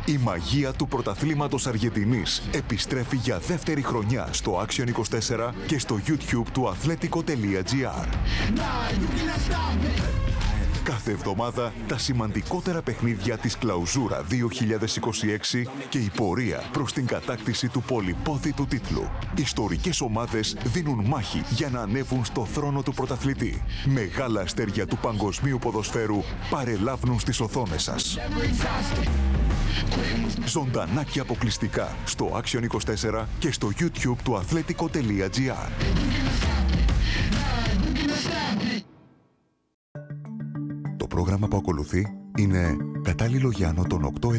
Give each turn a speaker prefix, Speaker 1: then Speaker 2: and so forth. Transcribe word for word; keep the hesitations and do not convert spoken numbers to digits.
Speaker 1: Η μαγεία του πρωταθλήματος Αργεντινής επιστρέφει για δεύτερη χρονιά στο Action είκοσι τέσσερα και στο YouTube του Athletico τελεία gr. Κάθε εβδομάδα τα σημαντικότερα παιχνίδια της Κλαουζούρα δύο χιλιάδες είκοσι έξι και η πορεία προς την κατάκτηση του πολυπόθητου τίτλου. Ιστορικές ομάδες δίνουν μάχη για να ανέβουν στο θρόνο του πρωταθλητή. Μεγάλα αστέρια του παγκοσμίου ποδοσφαίρου παρελάβουν στις οθόνες σας. Ζωντανά και αποκλειστικά στο Action είκοσι τέσσερα και στο YouTube του Athletico τελεία gr. Το πρόγραμμα που ακολουθεί είναι κατάλληλο για άνω των οκτώ